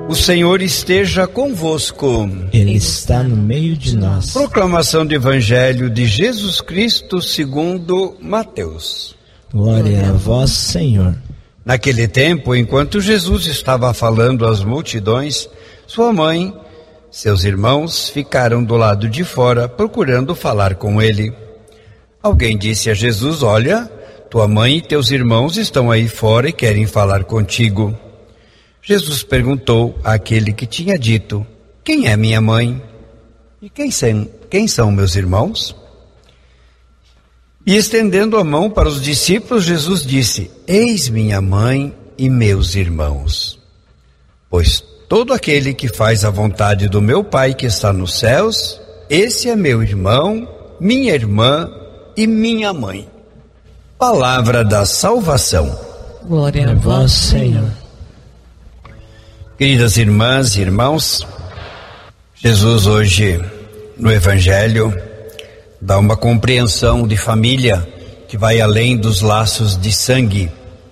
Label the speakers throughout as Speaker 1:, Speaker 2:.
Speaker 1: O Senhor esteja convosco.
Speaker 2: Ele está no meio de nós.
Speaker 1: Proclamação do Evangelho de Jesus Cristo segundo Mateus.
Speaker 2: Glória a vós, Senhor.
Speaker 1: Naquele tempo, enquanto Jesus estava falando às multidões, sua mãe, seus irmãos ficaram do lado de fora procurando falar com ele. Alguém disse a Jesus: olha, tua mãe e teus irmãos estão aí fora e querem falar contigo. Jesus perguntou àquele que tinha dito: quem é minha mãe? E quem são meus irmãos? E estendendo a mão para os discípulos, Jesus disse: eis minha mãe e meus irmãos. Pois todo aquele que faz a vontade do meu Pai que está nos céus, esse é meu irmão, minha irmã e minha mãe. Palavra da salvação.
Speaker 2: Glória a vós, Senhor.
Speaker 1: Queridas irmãs e irmãos, Jesus hoje no Evangelho dá uma compreensão de família que vai além dos laços de sangue.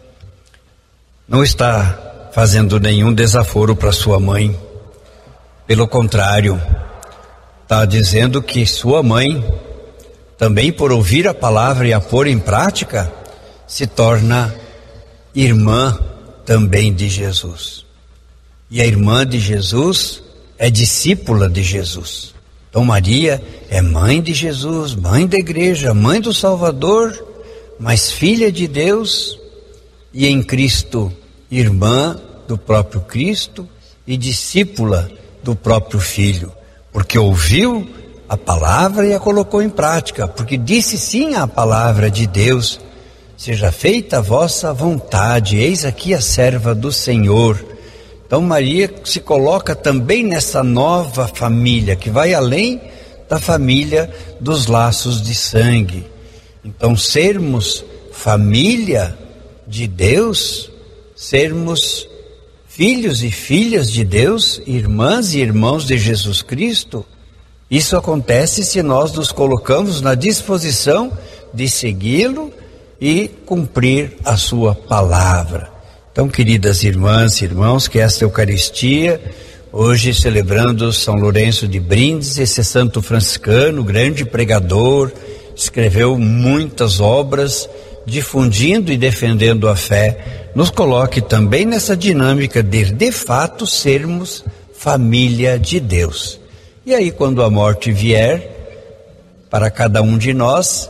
Speaker 1: Não está fazendo nenhum desaforo para sua mãe. Pelo contrário, está dizendo que sua mãe, também por ouvir a palavra e a pôr em prática, se torna irmã também de Jesus. E a irmã de Jesus é discípula de Jesus. Então Maria é mãe de Jesus, mãe da igreja, mãe do Salvador, mas filha de Deus e em Cristo irmã do próprio Cristo e discípula do próprio Filho, porque ouviu a palavra e a colocou em prática, porque disse sim à palavra de Deus: seja feita a vossa vontade, eis aqui a serva do Senhor. Então Maria se coloca também nessa nova família, que vai além da família dos laços de sangue. Então sermos família de Deus, sermos filhos e filhas de Deus, irmãs e irmãos de Jesus Cristo, isso acontece se nós nos colocamos na disposição de segui-lo e cumprir a sua palavra. Então, queridas irmãs e irmãos, que esta Eucaristia, hoje celebrando São Lourenço de Brindes, esse santo franciscano, grande pregador, escreveu muitas obras, difundindo e defendendo a fé, nos coloque também nessa dinâmica de fato, sermos família de Deus. E aí, quando a morte vier, para cada um de nós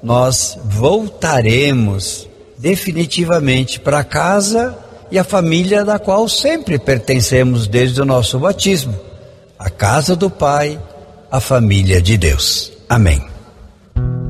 Speaker 1: voltaremos definitivamente para casa e a família da qual sempre pertencemos desde o nosso batismo, a casa do Pai, a família de Deus. Amém.